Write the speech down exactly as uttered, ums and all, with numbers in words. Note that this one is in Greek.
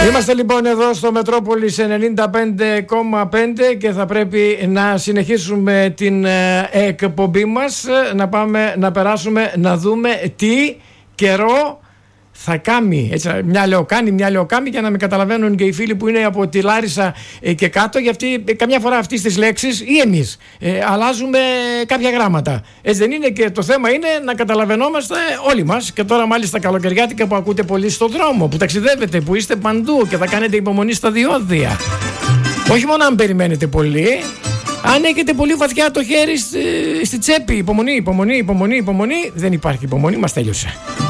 Είμαστε λοιπόν εδώ στο Μετρόπολης ενενήντα πέντε κόμμα πέντε και θα πρέπει να συνεχίσουμε την ε, εκπομπή μας, να πάμε να περάσουμε να δούμε τι καιρό θα κάνει. Έτσι, μια λεοκάνη, μια λεοκάμη, για να με καταλαβαίνουν και οι φίλοι που είναι από τη Λάρισα ε, και κάτω, γιατί ε, καμιά φορά αυτές τις λέξεις ή εμείς ε, αλλάζουμε κάποια γράμματα. Έτσι δεν είναι? Και το θέμα είναι να καταλαβαίνόμαστε όλοι μας. Και τώρα μάλιστα καλοκαιριάτικα που ακούτε πολύ στον δρόμο, που ταξιδεύετε, που είστε παντού και θα κάνετε υπομονή στα διόδια. Όχι μόνο αν περιμένετε πολύ, αν έχετε πολύ βαθιά το χέρι στη, στη τσέπη. Υπομονή, υπομονή, υπομονή, υπομονή. Δεν υπάρχει υπομονή, μας τέλειωσε.